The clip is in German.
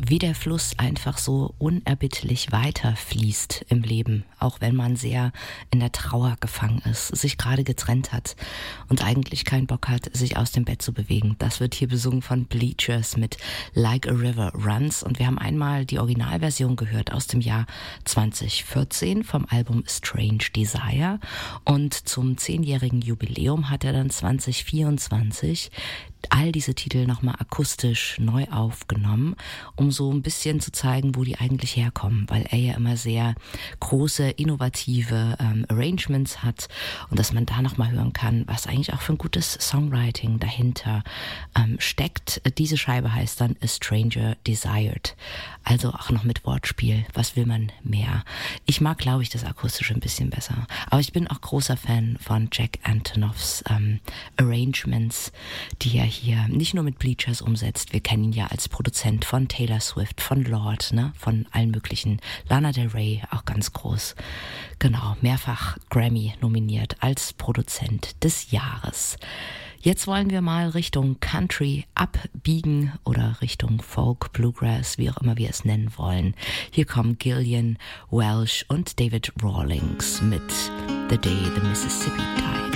wie der Fluss einfach so unerbittlich weiterfließt im Leben, auch wenn man sehr in der Trauer gefangen ist, sich gerade getrennt hat und eigentlich keinen Bock hat, sich aus dem Bett zu bewegen. Das wird hier besungen von Bleachers mit Like a River Runs und wir haben einmal die Originalversion gehört aus dem Jahr 2014 vom Album Strange Desire und zum 10-jährigen Jubiläum hat er dann 2024 all diese Titel nochmal akustisch neu aufgenommen, um so ein bisschen zu zeigen, wo die eigentlich herkommen, weil er ja immer sehr große, innovative Arrangements hat und dass man da nochmal hören kann, was eigentlich auch für ein gutes Songwriting dahinter steckt. Diese Scheibe heißt dann A Stranger Desired, also auch noch mit Wortspiel. Was will man mehr? Ich mag, glaube ich, das Akustische ein bisschen besser, aber ich bin auch großer Fan von Jack Antonoffs Arrangements, die er hier nicht nur mit Bleachers umsetzt. Wir kennen ihn ja als Produzent von Taylor Swift, von Lorde, ne, von allen möglichen. Lana Del Rey, auch ganz groß. Genau, mehrfach Grammy nominiert als Produzent des Jahres. Jetzt wollen wir mal Richtung Country abbiegen oder Richtung Folk, Bluegrass, wie auch immer wir es nennen wollen. Hier kommen Gillian Welch und David Rawlings mit The Day the Mississippi Died.